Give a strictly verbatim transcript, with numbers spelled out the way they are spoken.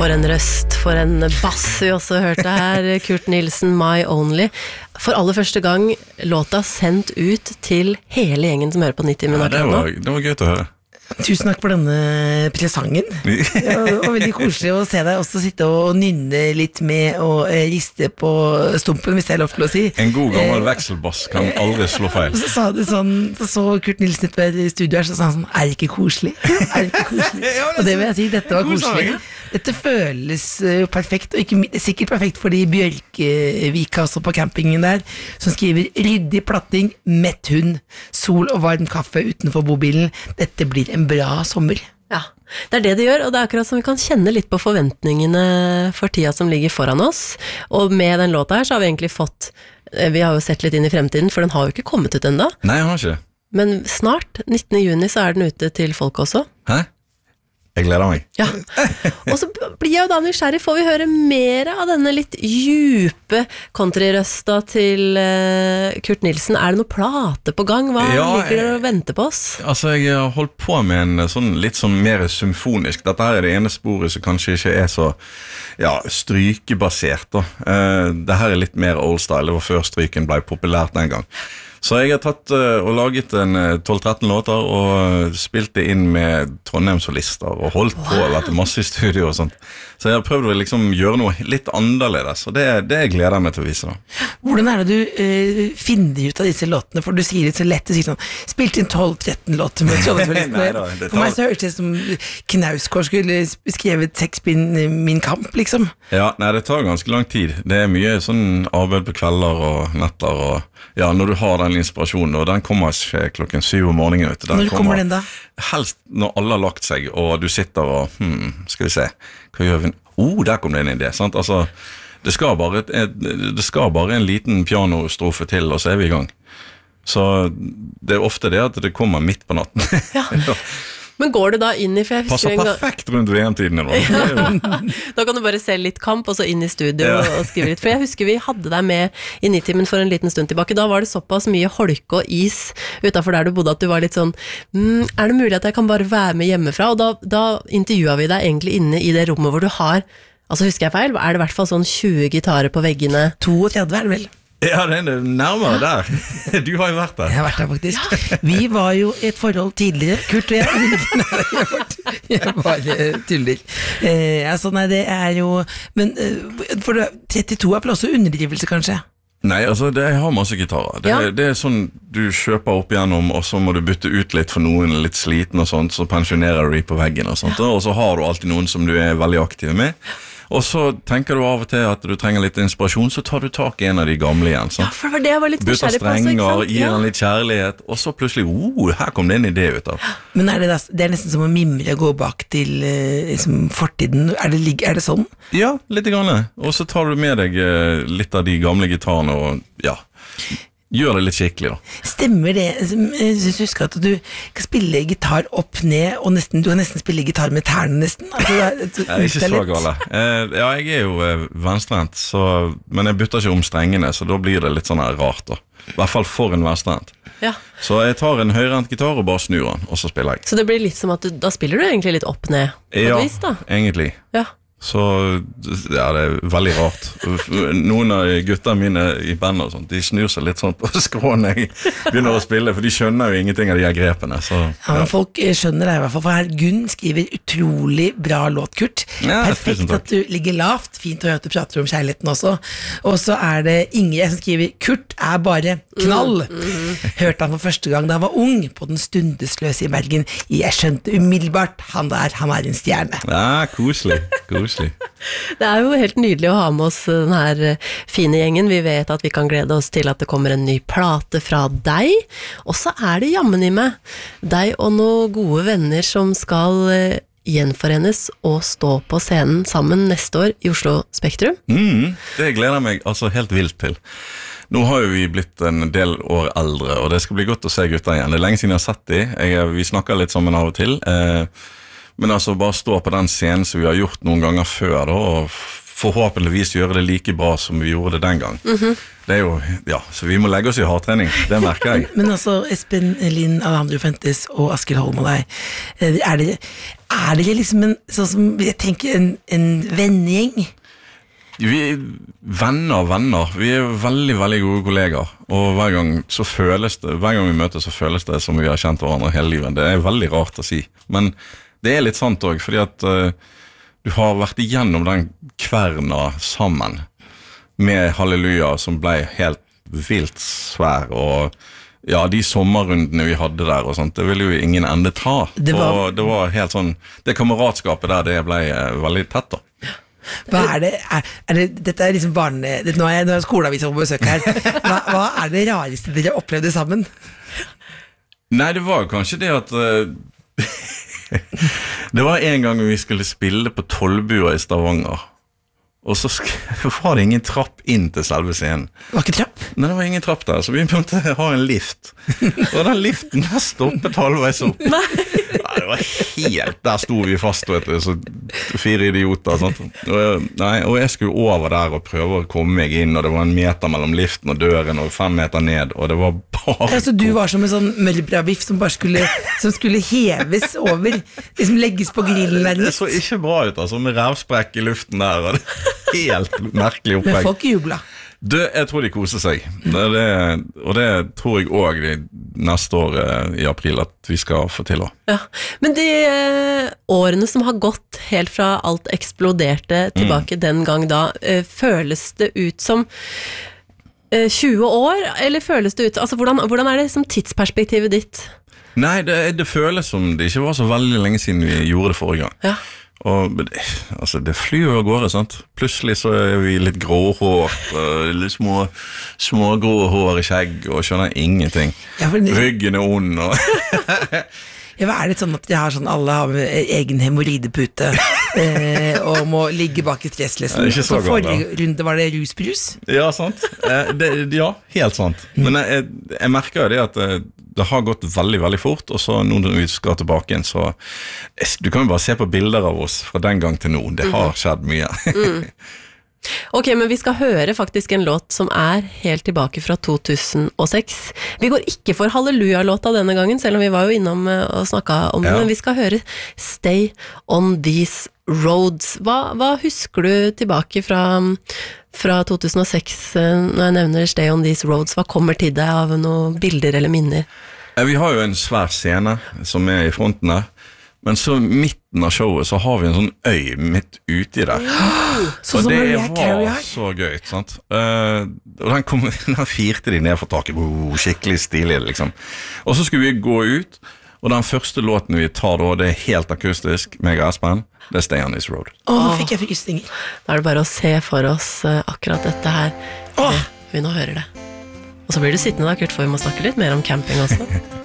For en røst, for en bass vi også hørte her, Kurt Nilsen, My Only. For aller første gang låta sendt ut til hele gjengen som hører på nitti minutter. Ja, det var, det var gøy å høre. Tusen takk for denne presangen. Ja, det var veldig koselig å se deg også sitte og nynne litt med og eh, riste på stumpen, hvis det er lov til å si. En god gammel vekselbass kan aldri slå feil. Så sa du sånn, så så Kurt Nilsen ut ved studio her, så sa han sånn, er det ikke koselig? Er det ikke koselig? Og det vil jeg si, dette var koselig. Dette føles jo perfekt, og ikke, sikkert perfekt fordi Bjørkvika også på campingen der, som skriver ryddig platting, mett hund, sol og varm kaffe utenfor bobilen. Dette blir en bra sommer. Ja, det er det det gjør, og det er akkurat som vi kan kjenne litt på forventningene for tida som ligger foran oss. Og med den låta her så har vi egentlig fått, vi har jo sett litt inn i fremtiden, for den har jo ikke kommet ut enda. Nei, jeg har ikke. Men snart, nittende juni, så er den ute til folk også. Hæ? Jeg gleder meg. Ja, og så blir jeg jo da nysgjerrig, får vi høre mer av denne litt djupe countryrøsta til uh, Kurt Nilsen. Er det noe plate på gang? Hva ja, liker dere å vente på oss? Altså, jeg har holdt på med en sånn litt sånn mer symfonisk. Dette her er det ene sporet som kanskje ikke er så ja, strykebasert da. Uh, det her er litt mer old style, det var før stryken ble populært den gang. Så jeg har tatt uh, og laget en uh, tolv tretten låter og uh, spilt det inn med Trondheim solister og holdt wow. på og vært masse i studio og sånt. Så jeg har prøvd å liksom gjøre noe litt annerledes, og det, det gleder jeg meg til å vise da. Hvordan er det du uh, finner ut av disse låtene? For du sier det så lett, du sier sånn, spilt inn tolv tretten låter med Trondheim solister. For meg så høres det som Knausgård skulle skrevet sekspinn Min kamp, liksom. Ja, nei, det tar ganske lang tid. Det er mye sånn arbeid på kvelder og netter og ja, når du har den inspirasjonen, og den kommer ikke klokken syv om morgenen ut. Den når kommer, kommer den da? Helst når alle har lagt seg, og du sitter og, hmm, skal vi se, hva gjør vi? Oh, der kom det en idé, sant? Altså, det skal bare, det skal bare en liten pianostrofe til, og så er vi i gang. Så det er ofte det at det kommer midt på natten. Ja. Men går det da inn i, for jeg passer perfekt rundt V M-tiden nå. Ja. Da kan du bare se litt kamp, og så inn i studio ja. og skrive litt. For jeg husker vi hadde deg med i Nitimen for en liten stund tilbake. Da var det såpass mye holke og is utenfor der du bodde, at du var litt sånn, mm, er det mulig at jeg kan bare være med hjemmefra? Og da, da intervjuet vi deg egentlig inne i det rommet hvor du har, altså husker jeg feil, er det i hvert fall sånn tjue gitarer på veggene? trettito er det vel? Ja, det er nærmere der. Du har jo vært der. Jeg har vært der faktisk. Ja. Vi var jo i et forhold tidligere, Kurt og jeg. Nei, jeg bare tuller. Eh, altså, nei, det er jo, men for trettito er vel også underdrivelse, kanskje? Nei, altså, det, jeg har masse gitarer. Det, ja. det er sånn, du kjøper opp igjennom, og så må du bytte ut litt for noen litt sliten og sånt, så pensjonerer du de på veggen og sånt, ja. og så har du alltid noen som du er veldig aktiv med. Og så tenker du av og til at du trenger litt inspirasjon, så tar du tak i en av de gamle igjen. Sant? Ja, for det var det jeg var litt nysgjerrig på. Bytter strenger, gir han litt kjærlighet, og så plutselig, oh, her kom det en idé ut av. Men er det, da, det er nesten som å mimre og gå bak til liksom, fortiden. Er det, er det sånn? Ja, litt grann. Og så tar du med deg litt av de gamle gitarene, og ja... Gjør det litt skikkelig da. Stemmer det? Jeg synes du husker at du kan spille gitar opp ned, og nesten, du kan nesten spille gitar med tærne nesten. Altså, det er, jeg er ikke så gale. Eh, ja, jeg er jo eh, venstrehendt, så, men jeg bytter ikke om strengene, så da blir det litt sånn her rart da. I hvert fall for en venstrehendt. Ja. Så jeg tar en høyrehendt gitar og bare snur den, og så spiller jeg. Så det blir litt som at du, da spiller du egentlig litt opp ned? Ja, vis, da. egentlig. Ja. Så ja, det er veldig rart. Noen av guttene mine i bandet og sånt, de snur seg litt sånn på skråen jeg begynner å spille, for de skjønner jo ingenting av de her grepene. Så, ja. Ja, men folk skjønner det i hvert fall, for her Gunn skriver utrolig bra låt, Kurt. Ja, perfekt at du ligger lavt, fint å høre at du prater om kjærligheten også. Og så er det Ingrid som skriver, Kurt er bare knall. Mm, mm. Hørte han for første gang da han var ung, på den stundesløse i Bergen. Jeg skjønte umiddelbart, han der, han er en stjerne. Ja, koselig, koselig. Det er jo helt nydelig å ha med oss den her fine gjengen. Vi vet at vi kan glede oss til at det kommer en ny plate fra deg, og så er det jammen i meg deg og noen gode venner som skal gjenforenes og stå på scenen sammen neste år i Oslo Spektrum. Mm, det gleder jeg meg altså helt vilt til. Nå har jo vi blitt en del år eldre, og det skal bli godt å se gutta igjen. Det er lenge siden jeg har sett de. Jeg, vi snakker litt sammen av og til. Eh, Men altså bare stå på den scenen som vi har gjort noen ganger før da, og forhåpentligvis gjøre det like bra som vi gjorde det den gang. Mm-hmm. Det er jo, ja, så vi må legge oss i hardtrening, det merker jeg. Men altså, Espen Lind, Alejandro Fuentes og Askild Holm og deg, er det, er dere liksom en, sånn som, jeg tenker, en, en vennegjeng? Vi er venner, venner. Vi er veldig, veldig gode kollegaer. Og hver gang, så føles det, hver gang vi møtes så føles det som vi har kjent hverandre hele livet. Det er veldig rart å si. Men det er litt sant også, fordi at uh, du har vært igjennom den kverna sammen med Halleluja, som ble helt vilt svær, og ja, de sommerrundene vi hadde der og sånt, det ville jo ingen ende ta. Det var, og det var helt sånn, det kameratskapet der, det ble uh, veldig tett da. Hva er det, er, er det, dette er liksom barne, det, nå er jeg skoleaviser på besøk her, hva, hva er det rareste dere opplevde sammen? Nei, det var kanskje det at uh, det var en gang vi skulle spille på Tollbua i Stavanger, og så var det ingen trapp inn til selve scenen. Det var ikke trapp? Nei, det var ingen trapp der, så vi måtte ha en lift. Og den liften der stoppet halvveis opp. Nei. Nei, det var helt, der sto vi fast, vet du, så fire idioter, sant? Og, nei, og jeg skulle over der og prøve å komme meg inn, og det var en meter mellom liften og døren, og fem meter ned, og det var bare... Ja, så du var som en sånn mørbrabiff som bare skulle, som skulle heves over, liksom legges på grillen der. Det så ikke bra ut, altså, med revsprekk i luften der, og det helt merkelig opplegg. Men folk jubla. Du, jeg tror de koser seg. Det, det, og det tror jeg også de neste år i april at vi skal få til. Ja, men de eh, årene som har gått helt fra alt eksploderte tilbake mm. den gang da, eh, føles det ut som eh, tjue år, eller føles det ut, altså hvordan, hvordan er det som tidsperspektivet ditt? Nei, det, det føles som det ikke var så veldig lenge siden vi gjorde det forrige gang. Ja. Og altså, det flyr jo av gårde, sant? Plutselig så er vi litt gråhår, litt små, små grå hår i skjegg, og skjønner ingenting. Ja, det... Ryggen er ond, og... Ja, hva er det sånn at de har sånn, alle har egen hemorridepute, eh, og må ligge bak i stresslesen? Ja, så forrige runde var det rusbrus? Ja, sant. Eh, det, ja, helt sant. Men jeg, jeg merker jo det at det har gått veldig, veldig fort, og så nå når vi skal tilbake igjen, så du kan jo bare se på bilder av oss fra den gang til nå. Det har skjedd mye. mm. Ok, men vi skal høre faktisk en låt som er helt tilbake fra to tusen og seks. Vi går ikke for Halleluja-låta denne gangen, selv om vi var jo innom og snakket om den, ja. Men vi skal høre Stay on These Roads. Hva, hva husker du tilbake fra, fra to tusen og seks når jeg nevner Stay on These Roads? Hva kommer til deg av noen bilder eller minner? Vi har jo en svær scene som er i fronten der. Men så midten av showet så har vi en sånn øy midt ute i der. Så og det var så gøy, sant? Uh, og den, kom, den firte de ned for taket, oh, skikkelig stilig, liksom. Og så skulle vi gå ut, og den første låten vi tar da, det er helt akustisk, meg og Espen, det er Stay on This Road. Åh, nå fikk jeg frysninger. Da er det bare å se for oss uh, akkurat dette her. Åh! Vi nå hører det. Og så blir du sittende da, Kurt, for vi må snakke litt mer om camping også.